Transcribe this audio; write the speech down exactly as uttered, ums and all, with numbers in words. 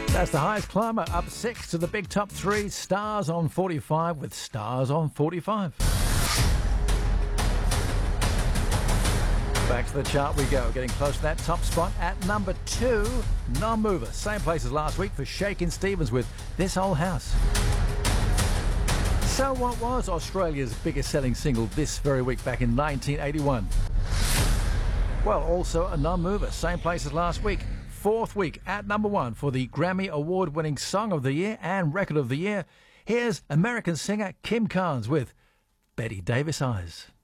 That's the highest climber, up six to the big top three. Stars on forty-five with Stars on forty-five. Back to the chart we go, getting close to that top spot at number two, Non-Mover. Same place as last week for Shakin' Stevens with This Old House. So what was Australia's biggest selling single this very week back in nineteen eighty-one? Well, also a non-mover, same place as last week. Fourth week at number one for the Grammy Award-winning Song of the Year and Record of the Year. Here's American singer Kim Carnes with Betty Davis Eyes.